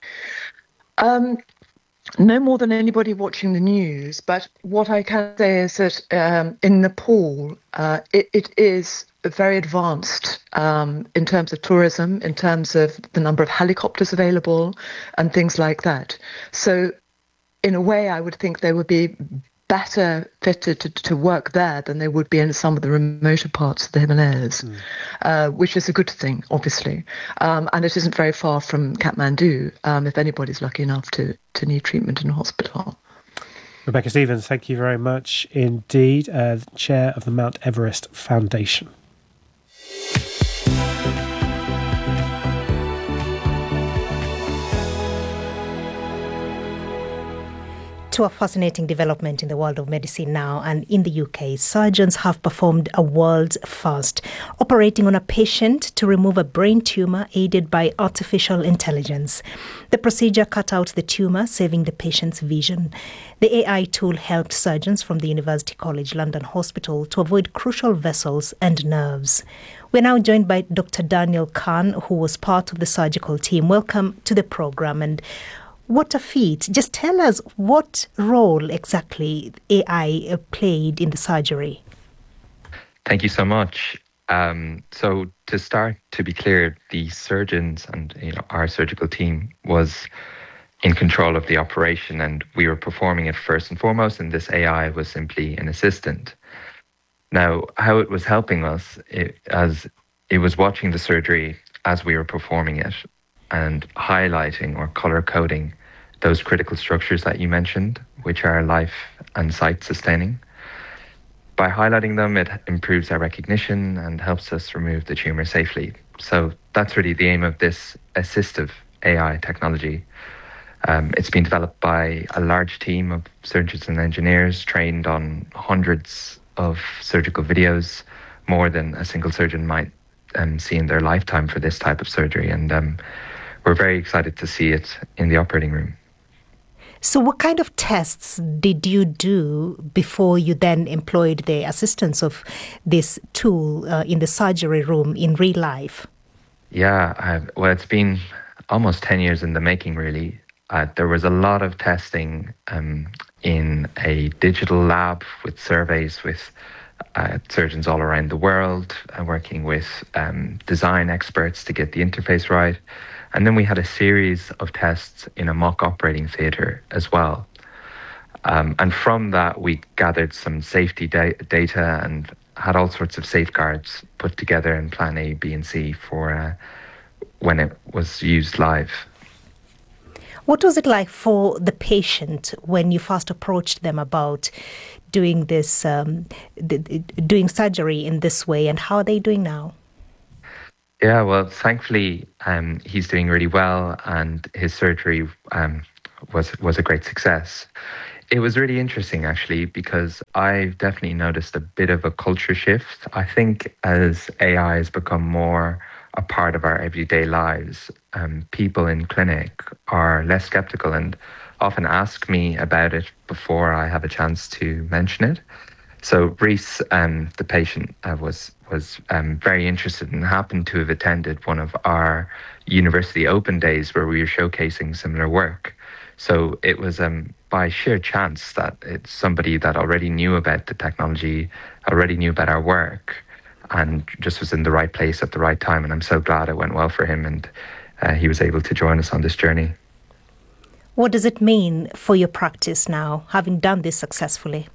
Um, no more than anybody watching the news, but what I can say is that um, in Nepal, uh, it, it is very advanced um, in terms of tourism, in terms of the number of helicopters available and things like that. So in a way, I would think they would be better fitted to, to work there than they would be in some of the remoter parts of the Himalayas, mm. uh, which is a good thing, obviously. Um, and it isn't very far from Kathmandu, um, if anybody's lucky enough to, to need treatment in a hospital. Rebecca Stevens, thank you very much indeed, uh, Chair of the Mount Everest Foundation. To a fascinating development in the world of medicine now, and in the U K, surgeons have performed a world's first, operating on a patient to remove a brain tumour aided by artificial intelligence. The procedure cut out the tumour, saving the patient's vision. The A I tool helped surgeons from the University College London Hospital to avoid crucial vessels and nerves. We're now joined by Doctor Daniel Khan, who was part of the surgical team. Welcome to the programme. And what a feat. Just tell us what role exactly A I played in the surgery. Thank you so much. Um, so to start, to be clear, the surgeons and you know, our surgical team was in control of the operation, and we were performing it first and foremost, and this A I was simply an assistant. Now, how it was helping us, it, as it was watching the surgery as we were performing it, and highlighting or colour coding those critical structures that you mentioned, which are life and sight sustaining. By highlighting them, it improves our recognition and helps us remove the tumour safely. So that's really the aim of this assistive A I technology. Um, it's been developed by a large team of surgeons and engineers trained on hundreds of surgical videos, more than a single surgeon might um, see in their lifetime for this type of surgery. And um, we're very excited to see it in the operating room. So what kind of tests did you do before you then employed the assistance of this tool uh, in the surgery room in real life? Yeah, uh, well, it's been almost ten years in the making, really. Uh, there was a lot of testing um, in a digital lab with surveys with uh, surgeons all around the world, and working with um, design experts to get the interface right. And then we had a series of tests in a mock operating theatre as well. Um, and from that, we gathered some safety da- data and had all sorts of safeguards put together in Plan A, B, and C for uh, when it was used live. What was it like for the patient when you first approached them about doing this, um, the, doing surgery in this way, and how are they doing now? Yeah, well, thankfully, um, he's doing really well, and his surgery um, was was a great success. It was really interesting, actually, because I've definitely noticed a bit of a culture shift. I think as A I has become more a part of our everyday lives, um, people in clinic are less skeptical and often ask me about it before I have a chance to mention it. So Reese, um, the patient, uh, was was um, very interested and happened to have attended one of our university open days where we were showcasing similar work. So it was um, by sheer chance that it's somebody that already knew about the technology, already knew about our work, and just was in the right place at the right time. And I'm so glad it went well for him, and uh, he was able to join us on this journey. What does it mean for your practice now, having done this successfully?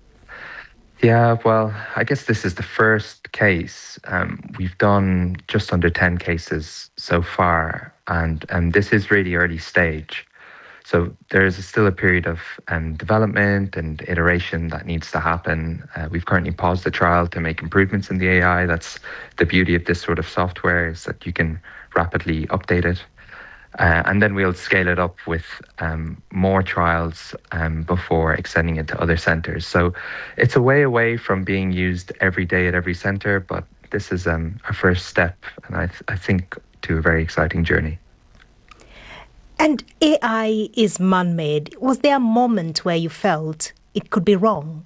Yeah, well, I guess this is the first case. Um, we've done just under ten cases so far, and and this is really early stage. So there is still a period of um, development and iteration that needs to happen. Uh, we've currently paused the trial to make improvements in the A I. That's the beauty of this sort of software, is that you can rapidly update it. Uh, and then we'll scale it up with um, more trials um, before extending it to other centres. So it's a way away from being used every day at every centre, but this is um, our first step, and I, th- I think to a very exciting journey. And A I is man-made. Was there a moment where you felt it could be wrong?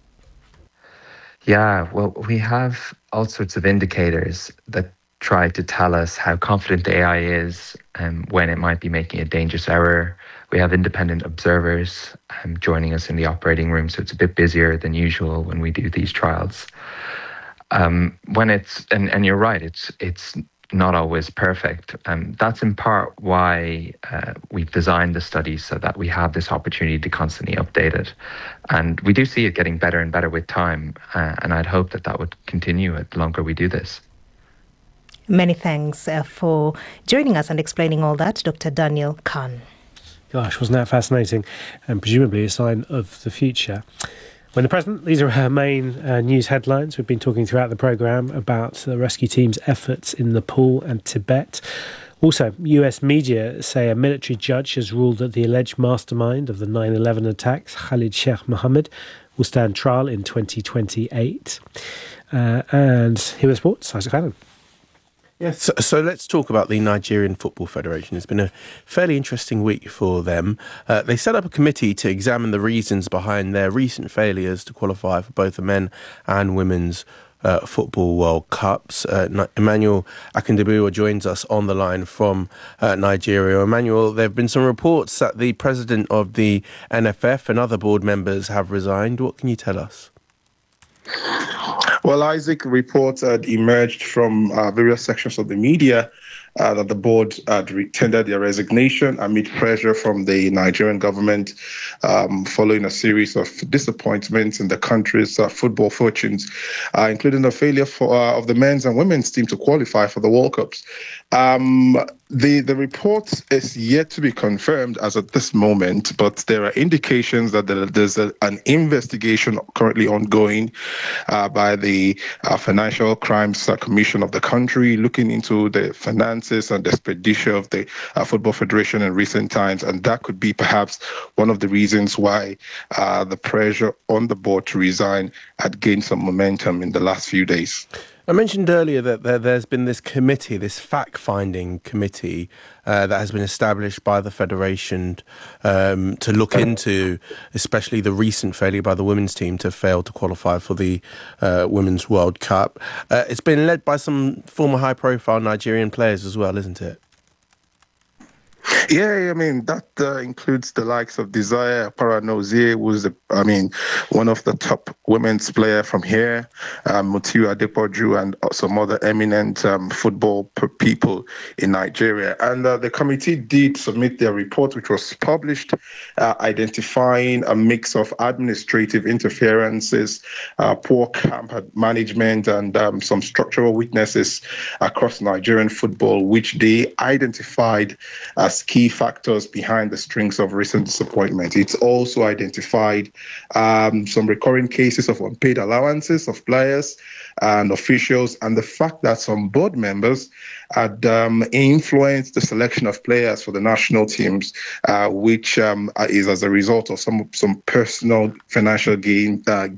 Yeah, well, we have all sorts of indicators that try to tell us how confident the A I is and um, when it might be making a dangerous error. We have independent observers um, joining us in the operating room, so it's a bit busier than usual when we do these trials. Um, when it's and, and you're right, it's it's not always perfect. Um, that's in part why uh, we've designed the study so that we have this opportunity to constantly update it. And we do see it getting better and better with time, uh, and I'd hope that that would continue the longer we do this. Many thanks uh, for joining us and explaining all that, Doctor Daniel Khan. Gosh, wasn't that fascinating? And presumably a sign of the future. When the present, these are our main uh, news headlines. We've been talking throughout the programme about the rescue team's efforts in Nepal and Tibet. Also, U S media say a military judge has ruled that the alleged mastermind of the nine eleven attacks, Khalid Sheikh Mohammed, will stand trial in twenty twenty-eight. Uh, and here with sports, Isaac Allen. Yes, so, so let's talk about the Nigerian Football Federation. It's been a fairly interesting week for them. Uh, they set up a committee to examine the reasons behind their recent failures to qualify for both the men and women's uh, football World Cups. Uh, Emmanuel Akindabua joins us on the line from uh, Nigeria. Emmanuel, there have been some reports that the president of the N F F and other board members have resigned. What can you tell us? Well, Isaac, reports had emerged from uh, various sections of the media uh, that the board had tendered their resignation amid pressure from the Nigerian government um, following a series of disappointments in the country's uh, football fortunes, uh, including the failure for, uh, of the men's and women's team to qualify for the World Cups. Um, The the report is yet to be confirmed as at this moment, but there are indications that there, there's a, an investigation currently ongoing uh, by the uh, Financial Crimes Commission of the country, looking into the finances and expenditure of the uh, Football Federation in recent times, and that could be perhaps one of the reasons why uh, the pressure on the board to resign had gained some momentum in the last few days. I mentioned earlier that there, there's been this committee, this fact-finding committee uh, that has been established by the Federation um, to look into especially the recent failure by the women's team to fail to qualify for the uh, Women's World Cup. Uh, it's been led by some former high-profile Nigerian players as well, isn't it? Yeah, I mean, that uh, includes the likes of Desire Paranozie, who's, the, I mean, one of the top women's player from here, um, Mutiu Adepoju, and some other eminent um, football p- people in Nigeria. And uh, the committee did submit their report, which was published, uh, identifying a mix of administrative interferences, uh, poor camp management, and um, some structural weaknesses across Nigerian football, which they identified as key factors behind the strings of recent disappointment. It's also identified um, some recurring cases of unpaid allowances of players and officials, and the fact that some board members had um, influenced the selection of players for the national teams, uh, which um, is as a result of some some personal financial gain uh,